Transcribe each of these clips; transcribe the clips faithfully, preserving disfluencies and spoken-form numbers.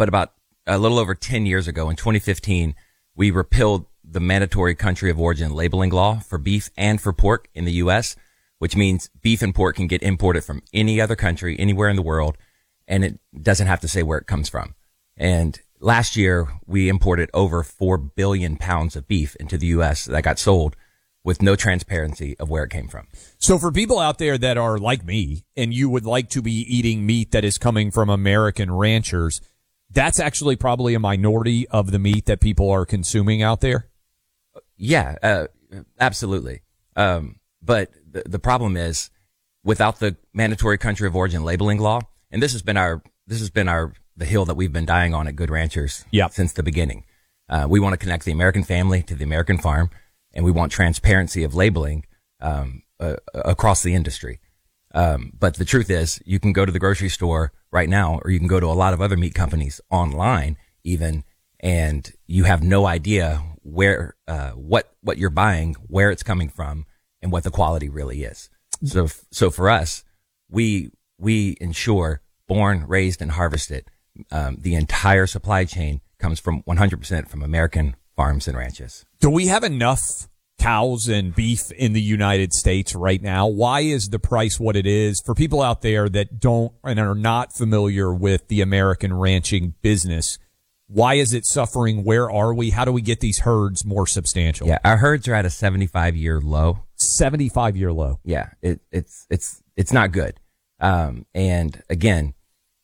but about a little over ten years ago, in twenty fifteen, we repealed the mandatory country of origin labeling law for beef and for pork in the U S, which means beef and pork can get imported from any other country, anywhere in the world, and it doesn't have to say where it comes from. And last year, we imported over four billion pounds of beef into the U S that got sold with no transparency of where it came from. So for people out there that are like me and you would like to be eating meat that is coming from American ranchers, that's actually probably a minority of the meat that people are consuming out there? Yeah, uh, absolutely. Um, but the, the problem is, without the mandatory country of origin labeling law, and this has been our, this has been our, the hill that we've been dying on at Good Ranchers yep. since the beginning. Uh, we want to connect the American family to the American farm, and we want transparency of labeling, um, uh, across the industry. Um, but the truth is, you can go to the grocery store right now, or you can go to a lot of other meat companies online even, and you have no idea where, uh, what, what you're buying, where it's coming from, and what the quality really is. So, so for us, we, we ensure born, raised, and harvested, um, the entire supply chain comes from one hundred percent from American farms and ranches. Do we have enough cows and beef in the United States right now? Why is the price what it is? For people out there that don't and are not familiar with the American ranching business, why is it suffering? Where are we? How do we get these herds more substantial? Yeah, our herds are at a seventy-five year low. seventy-five year low. Yeah, it, it's it's it's not good. Um, and again,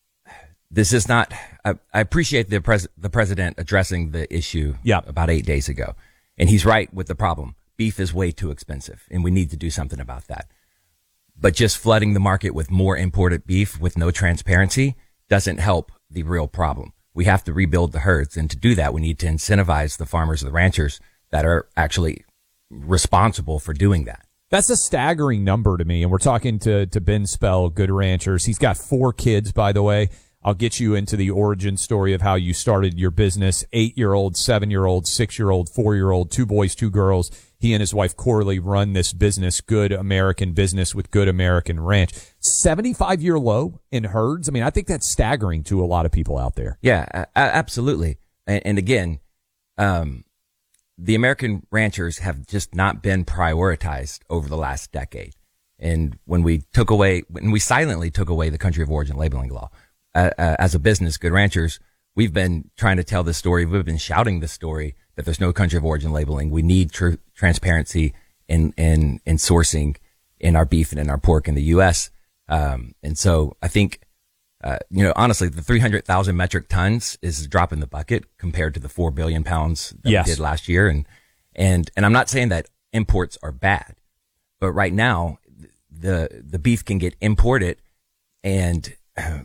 this is not. I, I appreciate the pres the president addressing the issue. Yeah. About eight days ago, and he's right with the problem. Beef is way too expensive, and we need to do something about that. But just flooding the market with more imported beef with no transparency doesn't help the real problem. We have to rebuild the herds. And to do that, we need to incentivize the farmers and the ranchers that are actually responsible for doing that. That's a staggering number to me. And we're talking to, to Ben Spell, Good Ranchers. He's got four kids, by the way. I'll get you into the origin story of how you started your business. Eight-year-old, seven-year-old, six-year-old, four-year-old, two boys, two girls. He and his wife, Coralie, run this business, Good American Business with Good American Ranch. seventy-five year low in herds. I mean, I think that's staggering to a lot of people out there. Yeah, uh, absolutely. And, and again, um, the American ranchers have just not been prioritized over the last decade. And when we took away, when we silently took away the country of origin labeling law, uh, uh, as a business, Good Ranchers, we've been trying to tell this story. We've been shouting this story that there's no country of origin labeling. We need tr transparency in, in, in sourcing in our beef and in our pork in the U S. Um, and so I think, uh, you know, honestly, the three hundred thousand metric tons is a drop in the bucket compared to the four billion pounds that yes. we did last year. And, and, and I'm not saying that imports are bad, but right now the, the beef can get imported and, uh,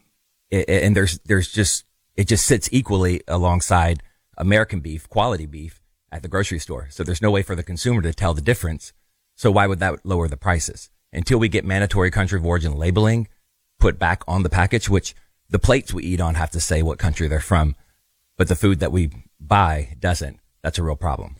and there's, there's just, it just sits equally alongside American beef, quality beef at the grocery store. So there's no way for the consumer to tell the difference. So why would that lower the prices? Until we get mandatory country of origin labeling put back on the package, which the plates we eat on have to say what country they're from, but the food that we buy doesn't. That's a real problem.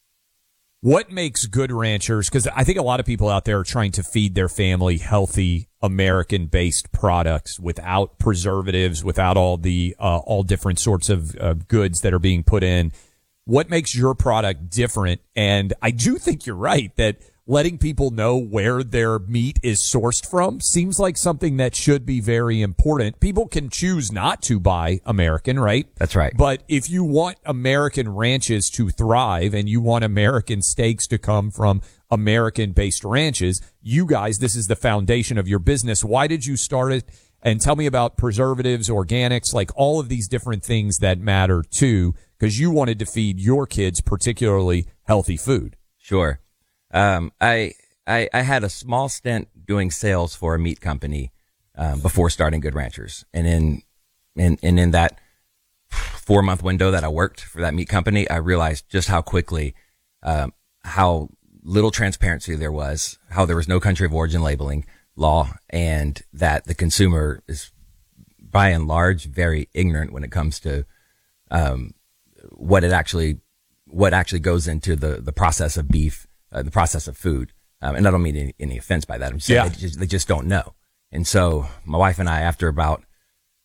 What makes Good Ranchers, because I think a lot of people out there are trying to feed their family healthy American-based products without preservatives, without all the uh, all different sorts of uh, goods that are being put in. What makes your product different? And I do think you're right that letting people know where their meat is sourced from seems like something that should be very important. People can choose not to buy American, right? That's right. But if you want American ranches to thrive and you want American steaks to come from American-based ranches, you guys, this is the foundation of your business. Why did you start it? And tell me about preservatives, organics, like all of these different things that matter too, because you wanted to feed your kids particularly healthy food. Sure. Um, I, I, I had a small stint doing sales for a meat company, um, before starting Good Ranchers. And in, in, and in that four month window that I worked for that meat company, I realized just how quickly, um, how little transparency there was, how there was no country of origin labeling law, and that the consumer is by and large very ignorant when it comes to, um, what it actually, what actually goes into the, the process of beef. Uh, the process of food. Um, and I don't mean any, any offense by that. I'm just saying yeah. they, just, they just don't know. And so my wife and I, after about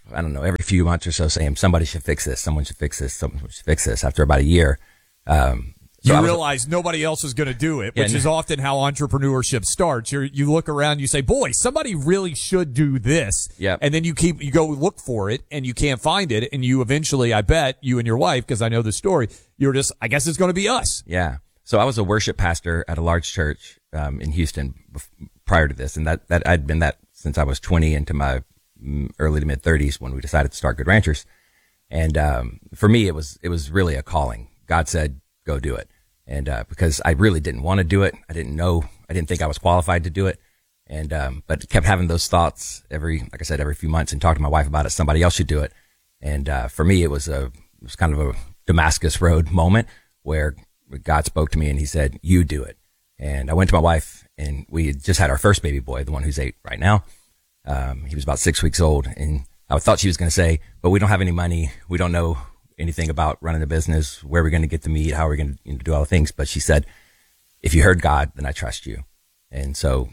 I don't know, every few months or so saying somebody should fix this, someone should fix this, someone should fix this. After about a year, um, so you was, realize nobody else is going to do it, yeah, which no, is often how entrepreneurship starts. You you look around, you say, "Boy, somebody really should do this," Yep. and then you keep you go look for it, and you can't find it, and you eventually, I bet, you and your wife, because I know the story, you're just, I guess it's going to be us. Yeah. So I was a worship pastor at a large church um, in Houston prior to this, and that that I'd been that since I was twenty into my early to mid thirties when we decided to start Good Ranchers. And um, for me, it was it was really a calling. God said, "Go do it." And, uh, because I really didn't want to do it. I didn't know, I didn't think I was qualified to do it. And, um, but kept having those thoughts every, like I said, every few months and talked to my wife about it. Somebody else should do it. And, uh, for me, it was a, it was kind of a Damascus Road moment where God spoke to me and he said, "You do it." And I went to my wife and we had just had our first baby boy, the one who's eight right now. Um, he was about six weeks old and I thought she was going to say, "But we don't have any money. We don't know anything about running a business, where we're going to get the meat, how are we going to you know, do all the things." But she said, "If you heard God, then I trust you." And so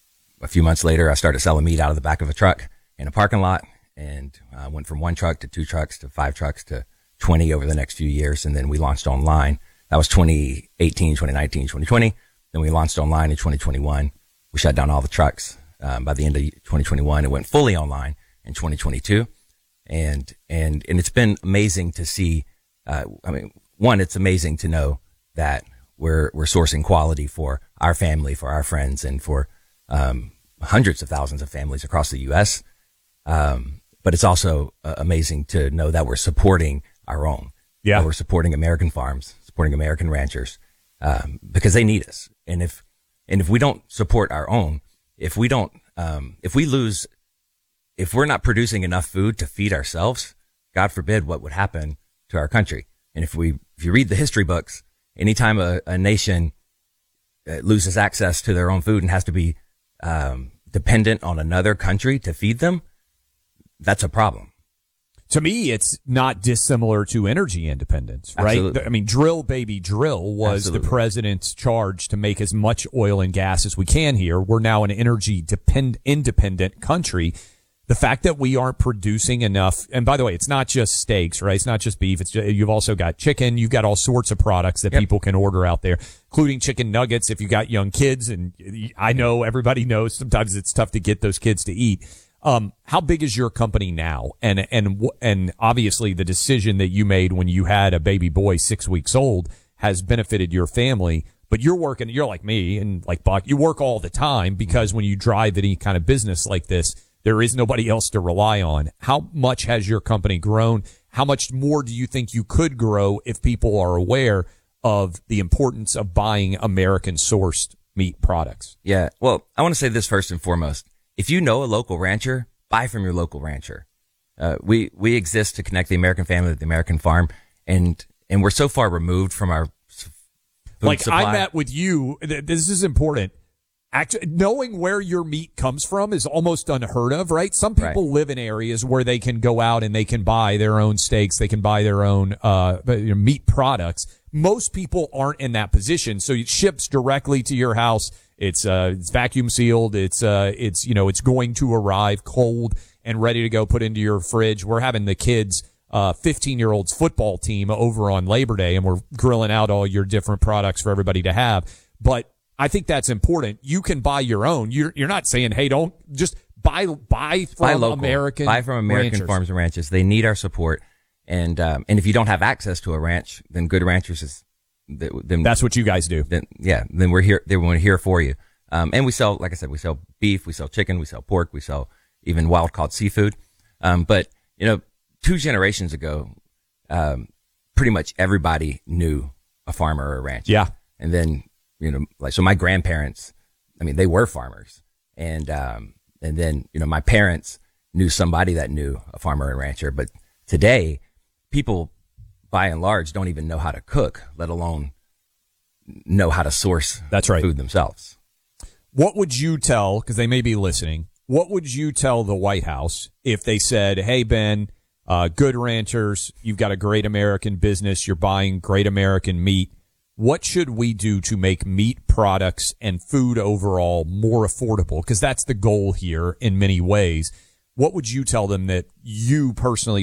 a few months later, I started selling meat out of the back of a truck in a parking lot and uh, went from one truck to two trucks to five trucks to twenty over the next few years. And then we launched online. That was twenty eighteen, twenty nineteen, twenty twenty. Then we launched online in twenty twenty-one. We shut down all the trucks. Um, by the end of twenty twenty-one, it went fully online in twenty twenty-two. And, and, and it's been amazing to see, uh, I mean, one, it's amazing to know that we're, we're sourcing quality for our family, for our friends, and for, um, hundreds of thousands of families across the U S. Um, but it's also uh, amazing to know that we're supporting our own. Yeah. That we're supporting American farms, supporting American ranchers, um, because they need us. And if, and if we don't support our own, if we don't, um, if we lose if we're not producing enough food to feed ourselves, God forbid what would happen to our country. And if we, if you read the history books, anytime a, a nation loses access to their own food and has to be, um, dependent on another country to feed them, that's a problem. To me, it's not dissimilar to energy independence, right? Absolutely. I mean, drill, baby, drill was Absolutely. the president's charge to make as much oil and gas as we can here. We're now an energy depend, independent country. The fact that we aren't producing enough, and by the way, it's not just steaks, right? It's not just beef. It's just, you've also got chicken. You've got all sorts of products that Yep. people can order out there, including chicken nuggets. If you got young kids, and I know everybody knows sometimes it's tough to get those kids to eat. Um, how big is your company now? And and and obviously, the decision that you made when you had a baby boy six weeks old has benefited your family. But you're working. You're like me and like Buck. You work all the time because when you drive any kind of business like this, there is nobody else to rely on. How much has your company grown? How much more do you think you could grow if people are aware of the importance of buying American sourced meat products? Yeah. Well, I want to say this first and foremost. If you know a local rancher, buy from your local rancher. Uh, we, we exist to connect the American family with the American farm. And, and we're so far removed from our food like supply. I met with you. th- This is important. Actually, knowing where your meat comes from is almost unheard of, right? Some people Right. live in areas where they can go out and they can buy their own steaks. They can buy their own, uh, you know, meat products. Most people aren't in that position. So it ships directly to your house. It's, uh, it's vacuum sealed. It's, uh, it's, you know, it's going to arrive cold and ready to go put into your fridge. We're having the kids, uh, fifteen year olds football team over on Labor Day, and we're grilling out all your different products for everybody to have. But I think that's important. You can buy your own. You're you're not saying, hey, don't just buy buy from buy local, American buy from American ranchers. farms and ranches. They need our support. And, um, and if you don't have access to a ranch, then Good Ranchers is, then That's what you guys do. then yeah, then we're here. Then we're here for you. Um, and we sell, like I said, we sell beef, we sell chicken, we sell pork, we sell even wild caught seafood. Um, but you know, two generations ago, um, pretty much everybody knew a farmer or a rancher. Yeah. And then, you know, like, so my grandparents, I mean, they were farmers. And, um, and then, you know, my parents knew somebody that knew a farmer and rancher. But today, people by and large don't even know how to cook, let alone know how to source That's right. food themselves. What would you tell, because they may be listening, what would you tell the White House if they said, hey, Ben, uh, Good Ranchers, you've got a great American business, you're buying great American meat. What should we do to make meat products and food overall more affordable? Because that's the goal here in many ways. what would you tell them that you personally